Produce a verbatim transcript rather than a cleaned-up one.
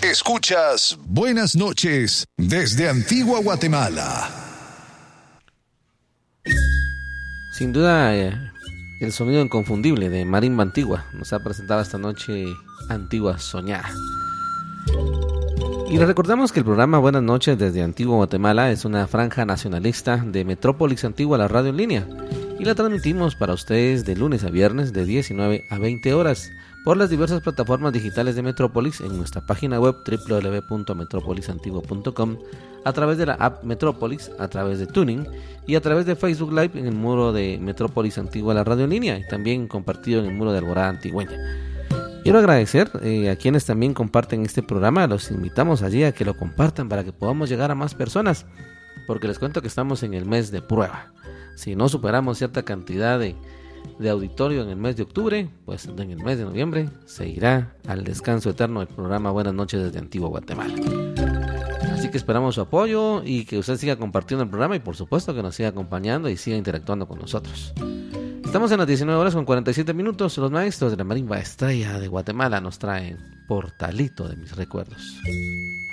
Escuchas Buenas noches desde Antigua Guatemala. Sin duda, eh, el sonido inconfundible de Marimba Antigua nos ha presentado esta noche Antigua Soñada. Y les recordamos que el programa Buenas noches desde Antigua Guatemala es una franja nacionalista de Metrópolis Antigua, la radio en línea, y la transmitimos para ustedes de lunes a viernes de diecinueve a veinte horas por las diversas plataformas digitales de Metrópolis en nuestra página web doble u doble u doble u punto metrópolis antigua punto com, a través de la app Metrópolis, a través de Tuning y a través de Facebook Live en el muro de Metrópolis Antigua, la radio en línea, y también compartido en el muro de Alborada Antigüeña. Quiero agradecer eh, a quienes también comparten este programa. Los invitamos allí a que lo compartan para que podamos llegar a más personas, porque les cuento que estamos en el mes de prueba. Si no superamos cierta cantidad de, de auditorio en el mes de octubre, pues en el mes de noviembre se irá al descanso eterno del programa Buenas noches desde Antigua Guatemala. Así que esperamos su apoyo y que usted siga compartiendo el programa y por supuesto que nos siga acompañando y siga interactuando con nosotros. Estamos en las diecinueve horas con cuarenta y siete minutos. Los maestros de la Marimba Estrella de Guatemala nos traen Portalito de mis recuerdos.